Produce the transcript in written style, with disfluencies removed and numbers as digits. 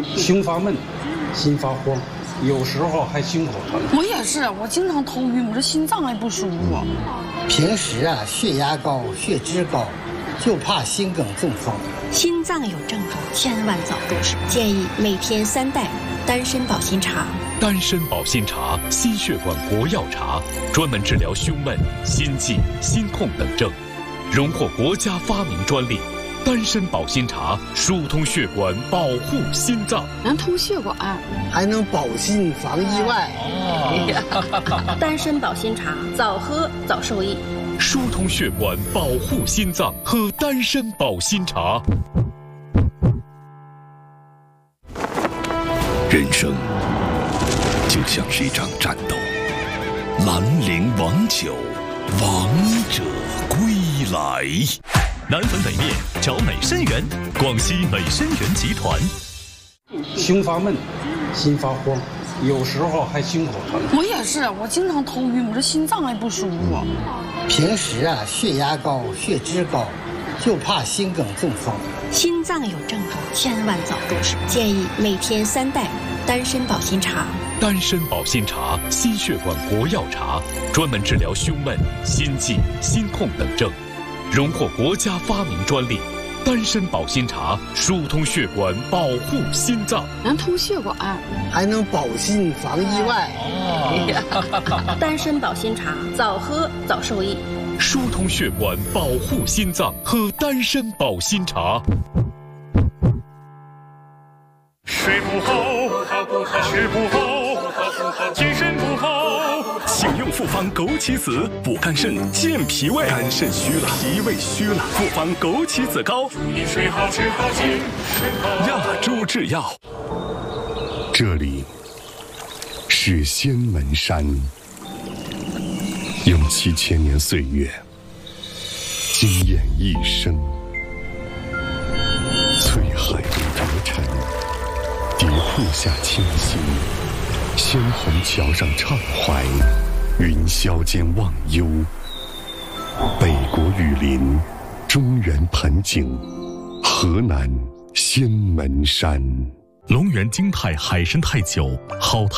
胸发闷，心发慌，有时候还心口疼。 我也是，我经常头晕，我这心脏还不舒服。 平时血压高、血脂高，就怕心梗中风。 心脏有症状，千万早重视。建议每天3袋丹参保心茶。 丹参保心茶，心血管活药茶，专门治疗胸闷、心悸、心痛等症，荣获国家发明专利。丹参保心茶疏通血管，保护心脏， 能通血管， 还能保心防意外。 丹参保心茶，早喝早受益。 疏通血管，保护心脏，喝丹参保心茶。 人生就像是一场战斗，兰陵王酒，王者归来。 南汾北面找美参园，广西美参园集团。 胸发闷，心发慌，有时候还心口疼。 我也是，我经常头晕，我这心脏还不舒服。 平时血压高、血脂高，就怕心梗中风。 心脏有症状，千万早重视。建议每天3袋丹参保心茶。 丹参保心茶，心血管活药茶，专门治疗胸闷、心悸、心痛等症，荣获国家发明专利。丹参保心茶疏通血管，保护心脏， 能通血管， 还能保心防意外。 丹参保心茶，早喝早受益。 疏通血管，保护心脏，喝丹参保心茶。 睡不好，吃不好，精神不好， 请用复方枸杞子，补肝肾，健脾胃。肝肾虚了，脾胃虚了，复方枸杞子膏。 你睡好吃好精神好。 亚洲制药。 这里是仙门山，用7000年岁月惊艳一生。翠海里折尘，蝶瀑下清新，鲜红桥上畅怀，云霄间忘忧。北国雨林，中原盆景，河南仙门山。 龙源京泰海参泰酒，好